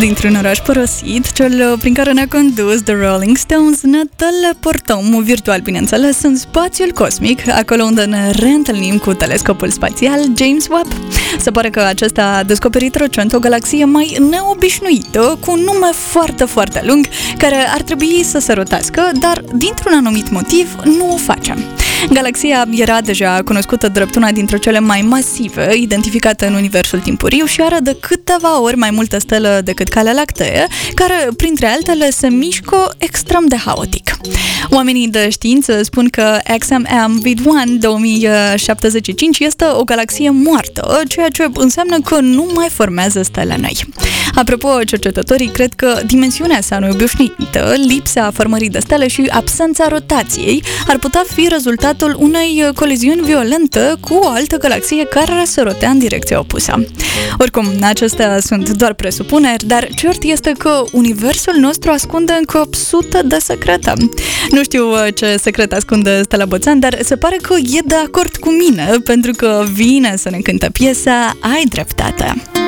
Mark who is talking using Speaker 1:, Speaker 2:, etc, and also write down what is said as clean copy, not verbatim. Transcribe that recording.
Speaker 1: Dintr-un oraș părăsit, cel prin care ne-a condus The Rolling Stones, ne teleportăm virtual, bineînțeles, în spațiul cosmic, acolo unde ne reîntâlnim cu telescopul spațial James Webb. Se pare că acesta a descoperit recent o galaxie mai neobișnuită, cu un nume foarte, foarte lung, care ar trebui să se rotească, dar dintr-un anumit motiv nu o face. Galaxia era deja cunoscută drept una dintre cele mai masive identificate în universul timpuriu și are de câteva ori mai multă stelă decât Calea Lactee, care, printre altele, se mișcă extrem de haotic. Oamenii de știință spun că XMM V1 2075 este o galaxie moartă, ceea ce înseamnă că nu mai formează stele noi. Apropo, cercetătorii cred că dimensiunea sa neobișnuită, lipsa formării de stele și absența rotației ar putea fi rezultatul unei coliziuni violente cu o altă galaxie care se rotea în direcția opusă. Oricum, acestea sunt doar presupuneri, dar cert este că universul nostru ascunde încă sute de secrete. Nu știu ce secret ascunde Stella Boțan, dar se pare că e de acord cu mine, pentru că vine să ne cânte piesa Ai dreptate.